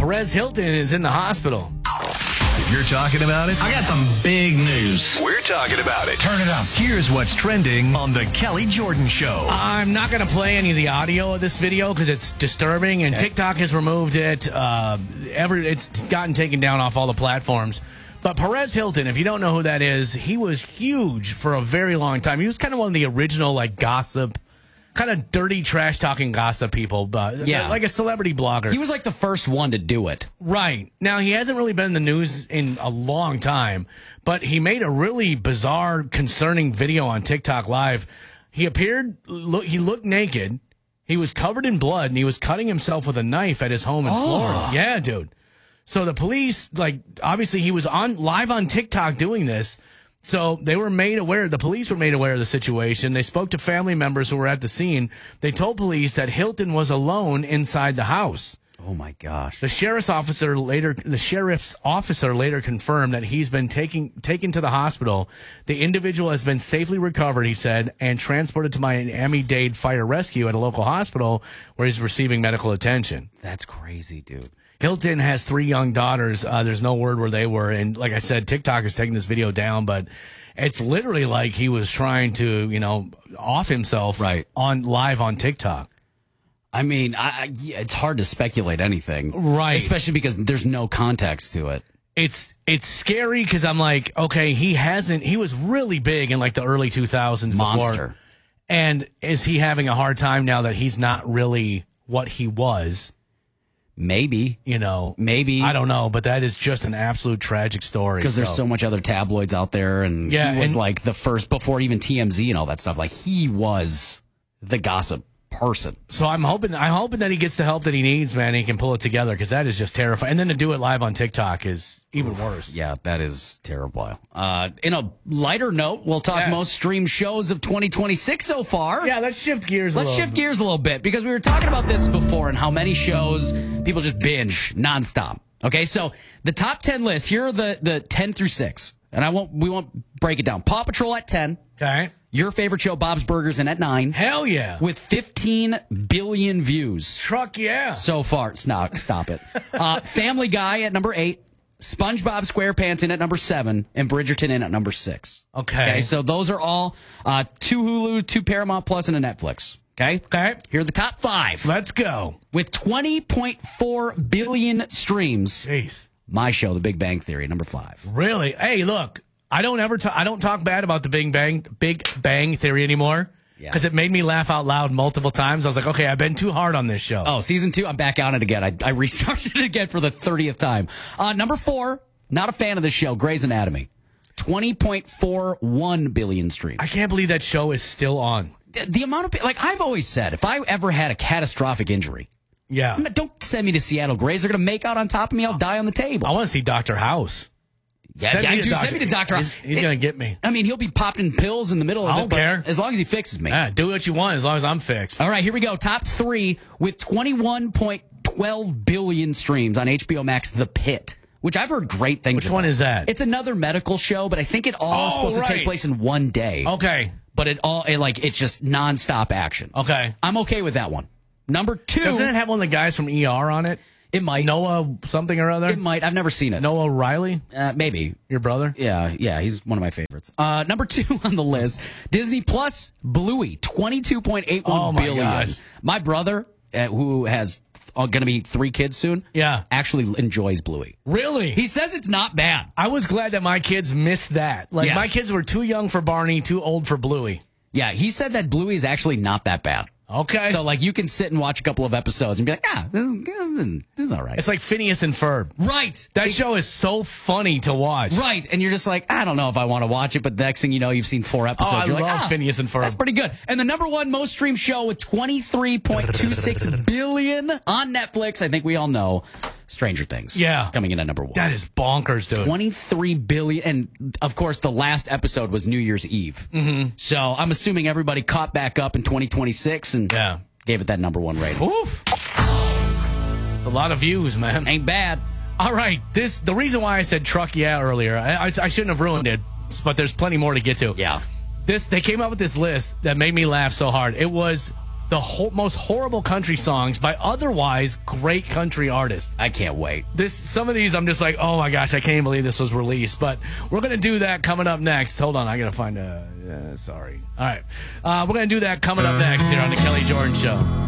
Perez Hilton is in the hospital. If you're talking about it, I got some big news. we're talking about it. Turn it up. Here's what's trending on the Kelly Jordan Show. I'm not going to play any of the audio of this video because it's disturbing, and TikTok has removed it. It's gotten taken down off all the platforms. But Perez Hilton, if you don't know who that is, he was huge for a very long time. He was kind of one of the original, like, gossip, kind of dirty, trash-talking gossip people. Yeah. Like a celebrity blogger. He was like the first one to do it. Right. Now, he hasn't really been in the news in a long time, but he made a really bizarre, concerning video on TikTok Live. He he looked naked, he was covered in blood, and he was cutting himself with a knife at his home in Florida. Yeah, dude. So the police, obviously he was live on TikTok doing this. So they were made aware, the police were made aware of the situation. They spoke to family members who were at the scene. They told police that Hilton was alone inside the house. Oh my gosh. The sheriff's officer later confirmed that he's been taken to the hospital. The individual has been safely recovered, he said, and transported to Miami-Dade Fire Rescue at a local hospital where he's receiving medical attention. That's crazy, dude. Hilton has 3 young daughters. There's no word where they were. And like I said, TikTok is taking this video down, but it's literally like he was trying to, off himself live on TikTok. I mean, it's hard to speculate anything. Right. Especially because there's no context to it. It's scary because I'm like, okay, he was really big in like the early 2000s. Monster. Before. And is he having a hard time now that he's not really what he was? Maybe. Maybe. I don't know, but that is just an absolute tragic story. Because there's so much other tabloids out there, and he was like the first, before even TMZ and all that stuff, like he was the gossip person. So I'm hoping that he gets the help that he needs, man, and he can pull it together, because that is just terrifying. And then to do it live on TikTok is even worse. Yeah, that is terrible. In a lighter note, we'll talk most streamed shows of 2026 so far. Yeah, let's shift gears a little bit, because we were talking about this before and how many shows people just binge nonstop. Okay, so the top 10 list, here are the 10 through 6. And we won't break it down. Paw Patrol at 10. Okay. Your favorite show, Bob's Burgers, in at 9. Hell yeah. With 15 billion views. Truck yeah. So far. Stop it. Family Guy at number 8. SpongeBob SquarePants in at number 7. And Bridgerton in at number 6. Okay. So those are all 2 Hulu, 2 Paramount Plus, and a Netflix. Okay? Here are the top 5. Let's go. With 20.4 billion streams. Jeez. My show, The Big Bang Theory, number 5. Really? Hey, look. I don't talk bad about the Big Bang Theory anymore, because it made me laugh out loud multiple times. I was like, okay, I've been too hard on this show. Oh, season 2, I'm back on it again. I restarted it again for the 30th time. Number 4, not a fan of this show, Grey's Anatomy. 20.41 billion streams. I can't believe that show is still on. The amount of, I've always said, if I ever had a catastrophic injury, don't send me to Seattle Grays. They're going to make out on top of me. I'll die on the table. I want to see Dr. House. Send me to Dr. House. He's going to get me. I mean, he'll be popping pills in the middle of it. I don't care. As long as he fixes me. Do what you want as long as I'm fixed. All right, here we go. Top 3 with 21.12 billion streams on HBO Max, The Pit, which I've heard great things about. Which one is that? It's another medical show, but I think it all is supposed to take place in one day. Okay. But it's just nonstop action. Okay. I'm okay with that one. Number 2. Doesn't it have one of the guys from ER on it? It might. Noah something or other? It might. I've never seen it. Noah Riley? Maybe. Your brother? Yeah, he's one of my favorites. Number 2 on the list, Disney Plus, Bluey, 22.81 billion. Gosh. My brother, who has going to be 3 kids soon, actually enjoys Bluey. Really? He says it's not bad. I was glad that my kids missed that. My kids were too young for Barney, too old for Bluey. Yeah, he said that Bluey is actually not that bad. Okay. So, you can sit and watch a couple of episodes and be like, this is all right. It's like Phineas and Ferb. Right. That show is so funny to watch. Right. And you're just like, I don't know if I want to watch it, but the next thing you know, you've seen 4 episodes. I love Phineas and Ferb. That's pretty good. And the number 1 most streamed show with 23.26 billion on Netflix, I think we all know, Stranger Things. Yeah. Coming in at number 1. That is bonkers, dude. 23 billion. And, of course, the last episode was New Year's Eve. Mm-hmm. So I'm assuming everybody caught back up in 2026 and gave it that number 1 rating. Oof. It's a lot of views, man. Ain't bad. All right. The reason why I said truck earlier, I shouldn't have ruined it, but there's plenty more to get to. Yeah. They came up with this list that made me laugh so hard. It was the most horrible country songs by otherwise great country artists. I can't wait. Some of these I'm just like, oh my gosh, I can't even believe this was released. But we're going to do that coming up next. Hold on, I got to find sorry. All right. We're going to do that coming up next here on the Kelly Jordan Show.